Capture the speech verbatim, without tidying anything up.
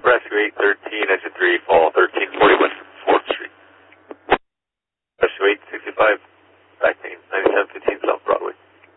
Rescue eight thirteen, exit three, fall thirteen forty-one.